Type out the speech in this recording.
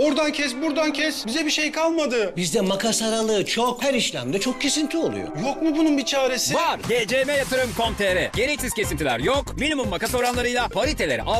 Oradan kes, buradan kes. Bize bir şey kalmadı. Bizde makas aralığı çok. Her işlemde çok kesinti oluyor. Yok mu bunun bir çaresi? Var. GCM Yatırım.com.tr. Gereksiz kesintiler yok. Minimum makas oranlarıyla pariteleri